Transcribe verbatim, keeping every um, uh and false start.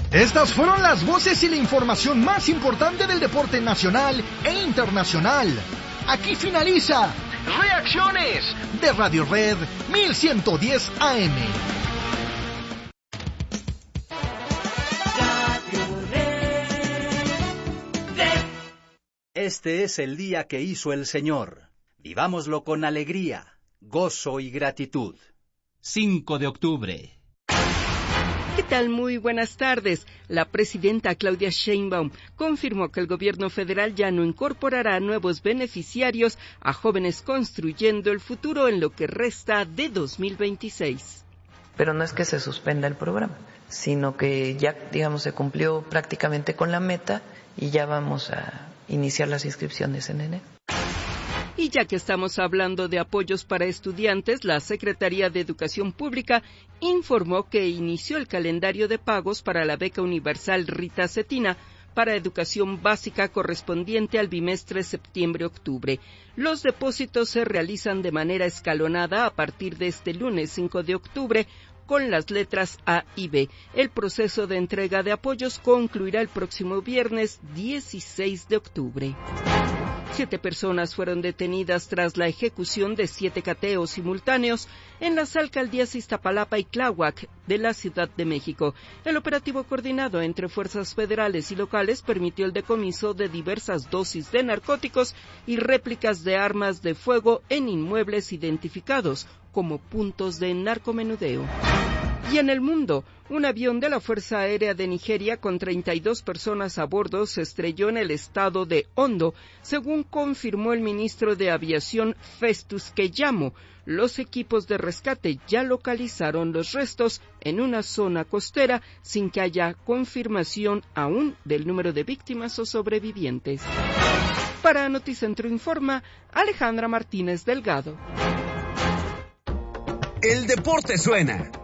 Estas fueron las voces y la información más importante del deporte nacional e internacional. Aquí finaliza Reacciones de Radio Red mil ciento diez A M. Este es el día que hizo el Señor. Vivámoslo con alegría, gozo y gratitud. cinco de octubre. ¿Qué tal? Muy buenas tardes. La presidenta Claudia Sheinbaum confirmó que el gobierno federal ya no incorporará nuevos beneficiarios a Jóvenes Construyendo el Futuro en lo que resta de dos mil veintiséis. Pero no es que se suspenda el programa, sino que ya, digamos, se cumplió prácticamente con la meta y ya vamos a iniciar las inscripciones en enero. Y ya que estamos hablando de apoyos para estudiantes, la Secretaría de Educación Pública informó que inició el calendario de pagos para la beca universal Rita Cetina para educación básica correspondiente al bimestre septiembre-octubre. Los depósitos se realizan de manera escalonada a partir de este lunes cinco de octubre con las letras A y B. El proceso de entrega de apoyos concluirá el próximo viernes dieciséis de octubre. Siete personas fueron detenidas tras la ejecución de siete cateos simultáneos en las alcaldías Iztapalapa y Tláhuac de la Ciudad de México. El operativo coordinado entre fuerzas federales y locales permitió el decomiso de diversas dosis de narcóticos y réplicas de armas de fuego en inmuebles identificados como puntos de narcomenudeo. Y en el mundo, un avión de la Fuerza Aérea de Nigeria con treinta y dos personas a bordo se estrelló en el estado de Ondo, según confirmó el ministro de Aviación Festus Keyamo. Los equipos de rescate ya localizaron los restos en una zona costera sin que haya confirmación aún del número de víctimas o sobrevivientes. Para Noticentro Informa, Alejandra Martínez Delgado. El deporte suena